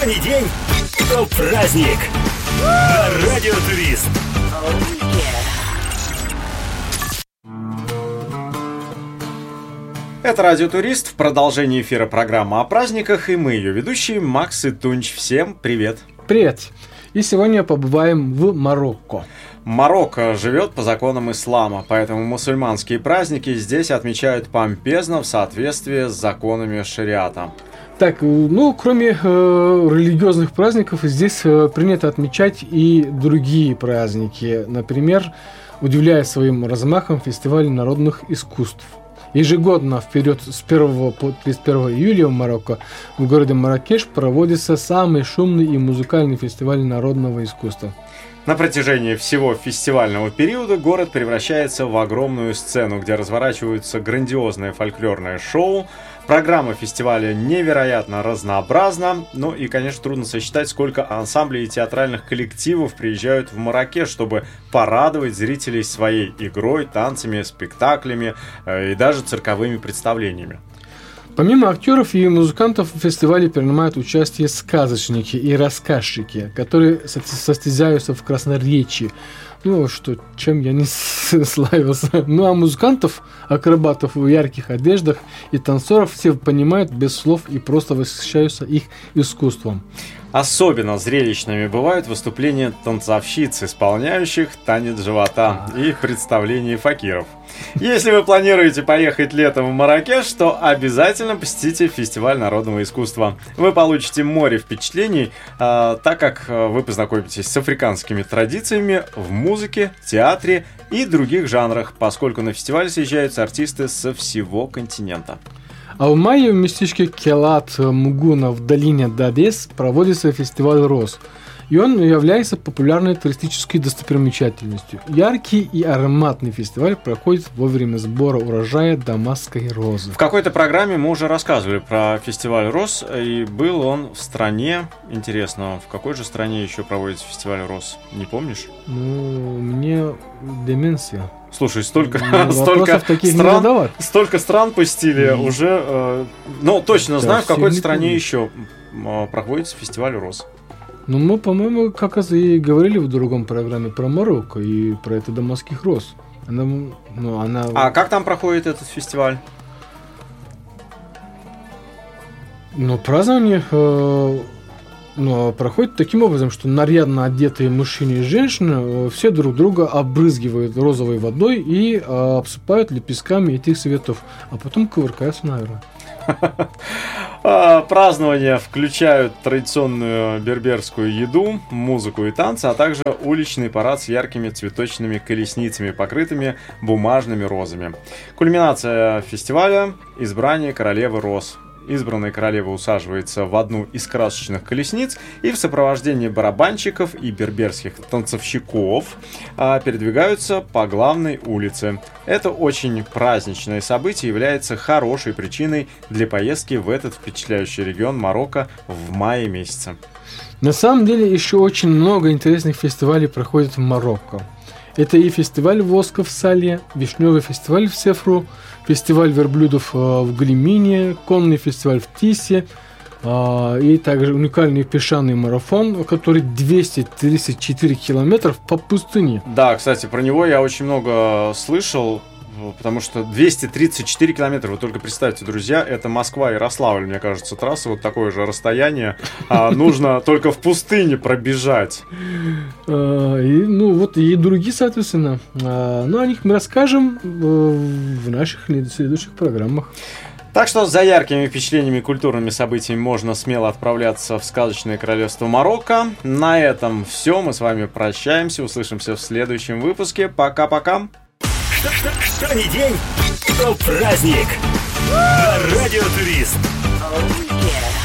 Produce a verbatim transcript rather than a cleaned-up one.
не день, то праздник. На Радио Турист. Это Радио Турист, в продолжении эфира программа о праздниках, и мы, ее ведущие, Макс и Тунч. Всем привет! Привет! И сегодня побываем в Марокко. Марокко живет по законам ислама, поэтому мусульманские праздники здесь отмечают помпезно в соответствии с законами шариата. Так, ну, кроме э, религиозных праздников, здесь э, принято отмечать и другие праздники. Например, удивляя своим размахом фестиваль народных искусств. Ежегодно вперед с первого по тридцать первого июля в Марокко в городе Марракеш проводится самый шумный и музыкальный фестиваль народного искусства. На протяжении всего фестивального периода город превращается в огромную сцену, где разворачиваются грандиозные фольклорные шоу. Программа фестиваля невероятно разнообразна. Ну и, конечно, трудно сосчитать, сколько ансамблей и театральных коллективов приезжают в Марракеш, чтобы порадовать зрителей своей игрой, танцами, спектаклями э, и даже цирковыми представлениями. Помимо актеров и музыкантов в фестивале принимают участие сказочники и рассказчики, которые состязаются в красноречии. Ну, что, чем я не славился. Ну, а музыкантов, акробатов в ярких одеждах и танцоров все понимают без слов и просто восхищаются их искусством. Особенно зрелищными бывают выступления танцовщиц, исполняющих танец живота, и представления факиров. Если вы планируете поехать летом в Марракеш, то обязательно посетите фестиваль народного искусства. Вы получите море впечатлений, э, так как вы познакомитесь с африканскими традициями в музыке, театре и других жанрах, поскольку на фестиваль съезжаются артисты со всего континента. А в мае в местечке Келат Мугуна в долине Дадес проводится фестиваль роз. И он является популярной туристической достопримечательностью. Яркий и ароматный фестиваль проходит во время сбора урожая дамасской розы. В какой-то программе мы уже рассказывали про фестиваль роз, и был он в стране. Интересно, в какой же стране еще проводится фестиваль роз? Не помнишь? Ну, мне деменция. Слушай, столько, ну, столько, стран, столько стран посетили mm. уже. Э, ну, точно да, знаю, в какой-то стране помню. Еще э, проходится фестиваль роз. Ну, мы, по-моему, как раз и говорили в другом программе про Марокко и про это дамасских роз. Она, ну, она... А как там проходит этот фестиваль? Ну, празднование э, ну, проходит таким образом, что нарядно одетые мужчины и женщины э, все друг друга обрызгивают розовой водой и э, обсыпают лепестками этих цветов, а потом кувыркаются наверное. Празднования включают традиционную берберскую еду, музыку и танцы, а также уличный парад с яркими цветочными колесницами, покрытыми бумажными розами. Кульминация фестиваля – избрание королевы роз. Избранная королева усаживается в одну из красочных колесниц и в сопровождении барабанщиков и берберских танцовщиков а, передвигаются по главной улице. Это очень праздничное событие является хорошей причиной для поездки в этот впечатляющий регион Марокко в мае месяце. На самом деле еще очень много интересных фестивалей проходит в Марокко. Это и фестиваль воска в Сале, вишневый фестиваль в Сефру, фестиваль верблюдов в Глимине, конный фестиваль в Тисе и также уникальный песчаный марафон, который двести тридцать четыре километров по пустыне. Да, кстати, про него я очень много слышал. Потому что двести тридцать четыре километра, вы только представьте, друзья, это Москва-Ярославль, мне кажется, трасса, вот такое же расстояние, а нужно только в пустыне пробежать. Ну вот и другие, соответственно, но о них мы расскажем в наших следующих программах. Так что за яркими впечатлениями и культурными событиями можно смело отправляться в сказочное королевство Марокко. На этом все, мы с вами прощаемся, услышимся в следующем выпуске. Пока-пока! Что, что, что не день, то праздник. На Радио Турист. Oh, yeah.